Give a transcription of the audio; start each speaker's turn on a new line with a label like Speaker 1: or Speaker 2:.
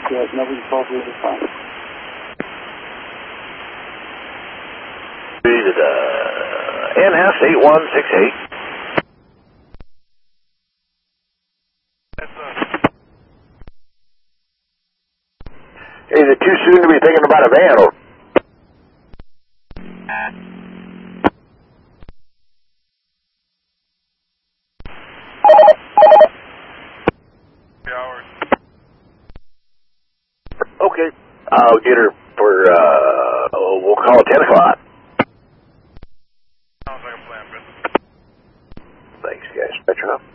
Speaker 1: Yeah, nobody's called you this time.
Speaker 2: NS 8168. Is it too soon to be thinking about a van? Or... Okay, I'll get her for, we'll call it 10 o'clock.
Speaker 3: Sounds like a plan, Ben.
Speaker 2: Thanks, guys. Metro.